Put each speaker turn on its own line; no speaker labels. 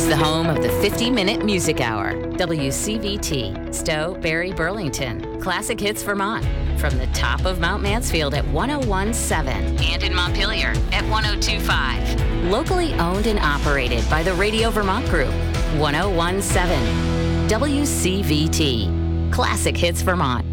the home of the 50-minute music hour. WCVT, Stowe, Barrie, Burlington. Classic Hits Vermont. From the top of Mount Mansfield at 101.7 and in Montpelier at 102.5. Locally owned and operated by the Radio Vermont Group. 101.7 WCVT. Classic Hits Vermont.